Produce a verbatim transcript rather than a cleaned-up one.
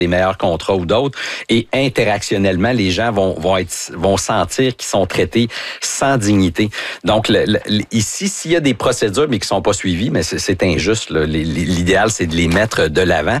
des meilleurs contrats ou d'autres. Et interactionnellement, les gens vont, vont, être, vont sentir qu'ils sont traités sans dignité. Donc, le, le, ici, s'il y a des procédures, mais qui ne sont pas suivies, mais c'est, c'est injuste. Là. L'idéal, c'est de les mettre de l'avant.